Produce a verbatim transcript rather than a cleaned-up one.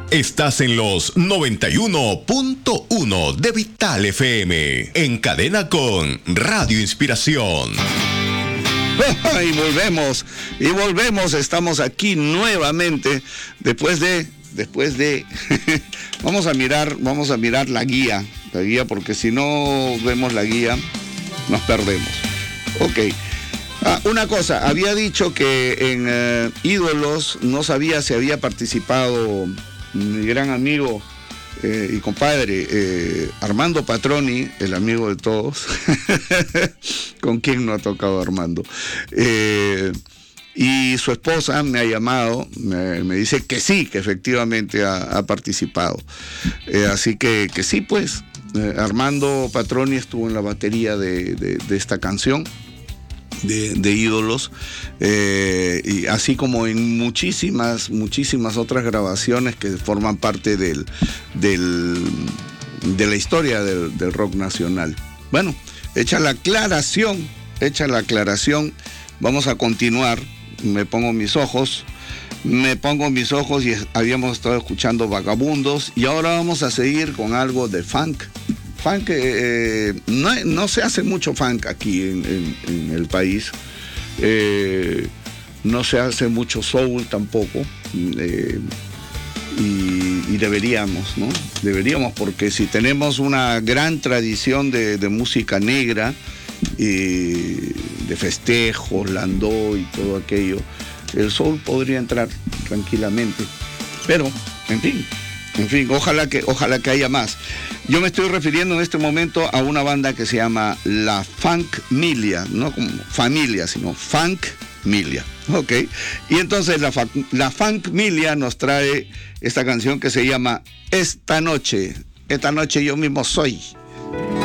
Estás en los noventa y uno punto uno de Vital F M, en cadena con Radio Inspiración. Y volvemos, y volvemos, estamos aquí nuevamente, después de, después de, vamos a mirar, vamos a mirar la guía, la guía, porque si no vemos la guía, nos perdemos. Ok. Ah, una cosa, había dicho que en eh, Ídolos no sabía si había participado mi gran amigo eh, y compadre eh, Armando Patroni, el amigo de todos. ¿Con quién no ha tocado Armando? Eh, y su esposa me ha llamado, me, me dice que sí, que efectivamente ha, ha participado. Eh, así que, que sí, pues, eh, Armando Patroni estuvo en la batería de, de, de esta canción. De, de Ídolos, eh, y así como en muchísimas, muchísimas otras grabaciones que forman parte del, del, de la historia del, del rock nacional. Bueno, hecha la aclaración, hecha la aclaración, vamos a continuar. Me pongo mis ojos, me pongo mis ojos y habíamos estado escuchando Vagabundos y ahora vamos a seguir con algo de funk. Funk, eh, no, no se hace mucho funk aquí en, en, en el país, eh, no se hace mucho soul tampoco, eh, y, y deberíamos, ¿no? Deberíamos, porque si tenemos una gran tradición de, de música negra, eh, de festejos, landó y todo aquello, el soul podría entrar tranquilamente, pero, en fin. En fin, ojalá que, ojalá que haya más. Yo me estoy refiriendo en este momento a una banda que se llama La Funkmilia, no como familia, sino Funkmilia, ¿ok? Y entonces la, la Funkmilia nos trae esta canción que se llama Esta Noche. Esta noche yo mismo soy.